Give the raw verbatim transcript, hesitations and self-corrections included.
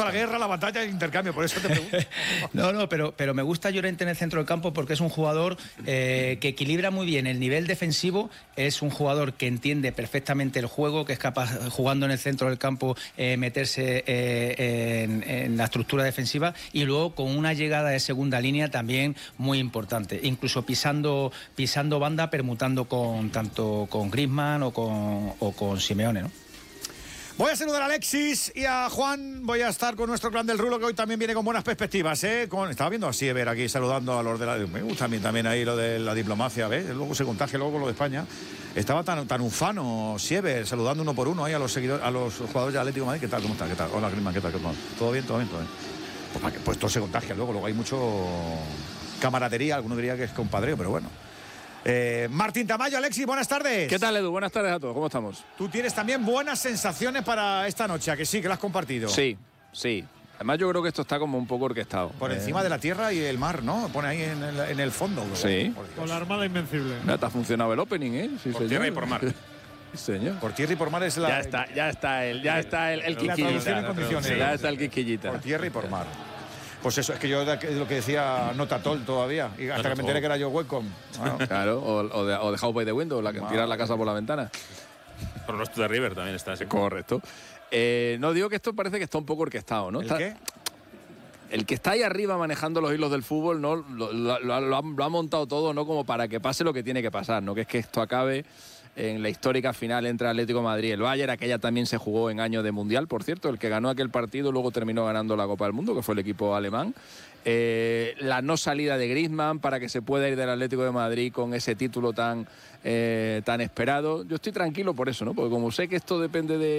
gusta la guerra, la batalla y el intercambio, por eso te pregunto. no, no, pero, pero me gusta Llorente en el centro del campo porque es un jugador eh, que equilibra muy bien el nivel defensivo, es un jugador que entiende perfectamente el juego, que es capaz, jugando en el centro del campo, eh, meterse eh, en, en la estructura defensiva, y luego con una llegada de segunda línea también muy importante, incluso pisando, pisando banda, permutando con tanto con Griezmann o con, o con Simeone, ¿no? Voy a saludar a Alexis y a Juan. Voy a estar con nuestro clan del Rulo, que hoy también viene con buenas perspectivas, ¿eh? Con, estaba viendo a Siever aquí saludando a los de la... Me gusta a mí también ahí lo de la diplomacia, ¿ves? Luego se contagia luego con lo de España. Estaba tan, tan ufano Siever, saludando uno por uno ahí a los seguidores, a los jugadores de Atlético de Madrid. ¿Qué tal? ¿Cómo está? ¿Qué tal? Hola, Griezmann, ¿qué tal? ¿Todo bien? ¿Todo bien? ¿Todo bien? Pues, para que, pues todo se contagia luego. Luego hay mucho camaradería. Alguno diría que es compadreo, pero bueno. Eh, Martín Tamayo, Alexis, buenas tardes. ¿Qué tal, Edu? Buenas tardes a todos, ¿cómo estamos? Tú tienes también buenas sensaciones para esta noche, ¿a que sí, que las has compartido? Sí, sí. Además yo creo que esto está como un poco orquestado. Por eh... encima de la tierra y el mar, ¿no? Pone ahí en el, en el fondo. Sí. Con la Armada Invencible. Ya te ha funcionado el opening, ¿eh? Sí, por señor. tierra y por mar. Sí, señor. Por tierra y por mar es la... Ya está, ya está el, ya está el, el la traducción en condiciones. Ya está el quisquillita. Por tierra y por mar. Pues eso, es que yo de lo que decía Notatol todavía, y hasta que me enteré que era yo Welcome. Bueno. Claro, o, o, de, o de House by the Window, la que wow. Tirar la casa por la ventana. Pronóstico de River también está así. Correcto. Eh, no, digo que esto parece que está un poco orquestado, ¿no? ¿El está, qué? El que está ahí arriba manejando los hilos del fútbol, ¿no? Lo, lo, lo, lo, ha, lo ha montado todo, ¿no? Como para que pase lo que tiene que pasar, ¿no? Que es que esto acabe en la histórica final entre Atlético de Madrid y el Bayern. Aquella también se jugó en año de Mundial, por cierto. El que ganó aquel partido luego terminó ganando la Copa del Mundo, que fue el equipo alemán. Eh, la no salida de Griezmann para que se pueda ir del Atlético de Madrid con ese título tan, eh, tan esperado. Yo estoy tranquilo por eso, ¿no? Porque como sé que esto depende de